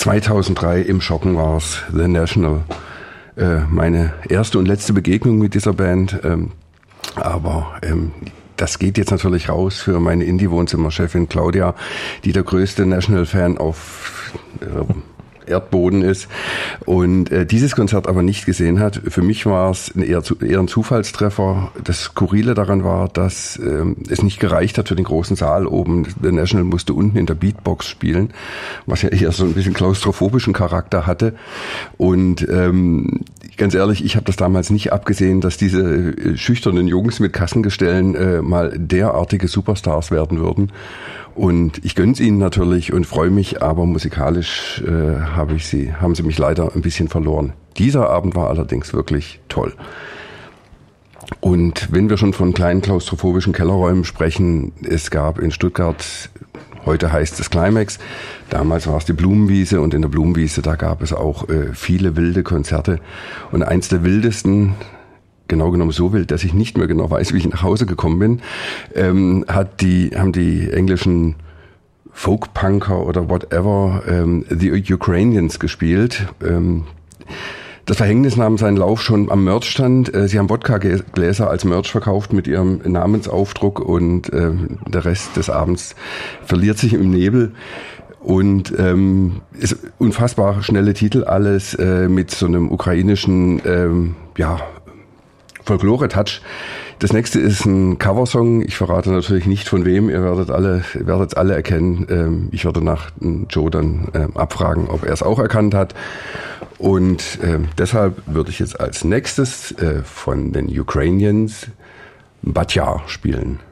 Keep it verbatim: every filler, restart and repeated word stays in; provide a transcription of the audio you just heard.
zweitausenddrei im Schocken war's, The National. Äh, meine erste und letzte Begegnung mit dieser Band. Ähm, aber ähm, das geht jetzt natürlich raus für meine Indie-Wohnzimmerchefin Claudia, die der größte National-Fan auf äh, Erdboden ist und äh, dieses Konzert aber nicht gesehen hat. Für mich war es eher, eher ein Zufallstreffer. Das Skurrile daran war, dass ähm, es nicht gereicht hat für den großen Saal oben. The National musste unten in der Beatbox spielen, was ja eher so ein bisschen klaustrophobischen Charakter hatte. Und ähm, ganz ehrlich, ich habe das damals nicht abgesehen, dass diese äh, schüchternen Jungs mit Kassengestellen äh, mal derartige Superstars werden würden. Und ich gönn's ihnen natürlich und freue mich, aber musikalisch äh, habe ich sie, haben sie mich leider ein bisschen verloren. Dieser Abend war allerdings wirklich toll. Und wenn wir schon von kleinen klaustrophobischen Kellerräumen sprechen, es gab in Stuttgart, heute heißt es Climax, damals war es die Blumenwiese und in der Blumenwiese, da gab es auch äh, viele wilde Konzerte. Und eins der wildesten, genau genommen so wild, dass ich nicht mehr genau weiß, wie ich nach Hause gekommen bin, ähm, hat die, haben die englischen Folk-Punker oder whatever, ähm, The Ukrainians gespielt. Ähm, das Verhängnis nahm seinen Lauf schon am Merchstand. Äh, sie haben Wodka-Gläser als Merch verkauft mit ihrem Namensaufdruck und äh, der Rest des Abends verliert sich im Nebel. Und ähm, ist unfassbar schnelle Titel, alles äh, mit so einem ukrainischen, ähm, ja, Folklore-Touch. Das nächste ist ein Coversong. Ich verrate natürlich nicht von wem. Ihr werdet alle, ihr werdet es alle erkennen. Ich werde nach Joe dann abfragen, ob er es auch erkannt hat. Und deshalb würde ich jetzt als nächstes von den Ukrainians Batya spielen.